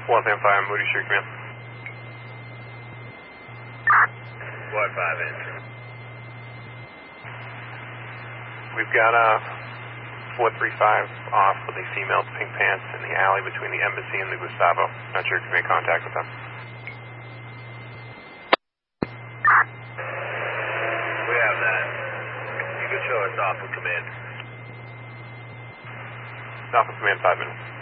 Los Angeles, Moody Street, command. What 5 inch? We've got a 435 off with a female with pink pants in the alley between the Embassy and the Gustavo. Not sure if you made contact with them. We have that. You can show us off with command. Alpha Command, 5 minutes.